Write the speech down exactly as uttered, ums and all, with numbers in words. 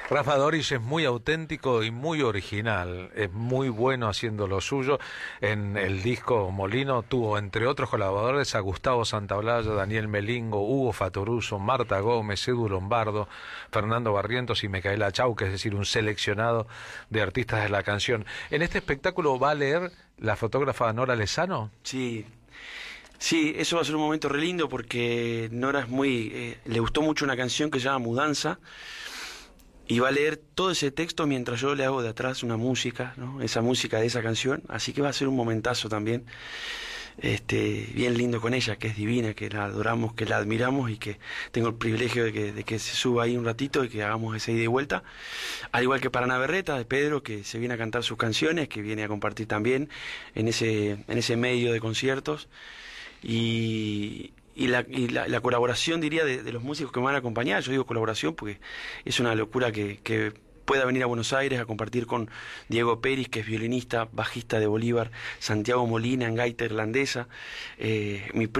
Rafa Doris es muy auténtico y muy original, es muy bueno haciendo lo suyo. En el disco Molino tuvo, entre otros colaboradores, a Gustavo Santaolalla, Daniel Melingo, Hugo Fatoruso, Marta Gómez, Edu Lombardo, Fernando Barrientos y Micaela Chauque, es decir, un seleccionado de artistas de la canción. ¿En este espectáculo va a leer la fotógrafa Nora Lezano? Sí, sí, eso va a ser un momento re lindo porque Nora es muy, eh, le gustó mucho una canción que se llama Mudanza. Y va a leer todo ese texto mientras yo le hago de atrás una música, ¿no? Esa música de esa canción, así que va a ser un momentazo también, este, bien lindo con ella, que es divina, que la adoramos, que la admiramos y que tengo el privilegio de que, de que se suba ahí un ratito y que hagamos esa ida y vuelta. Al igual que Paraná Berreta, de Pedro, que se viene a cantar sus canciones, que viene a compartir también en ese, en ese medio de conciertos. Y... Y, la, y la, la colaboración, diría, de, de los músicos que me van a acompañar. Yo digo colaboración porque es una locura que, que pueda venir a Buenos Aires a compartir con Diego Peris, que es violinista, bajista de Bolívar, Santiago Molina en gaita irlandesa, eh, mi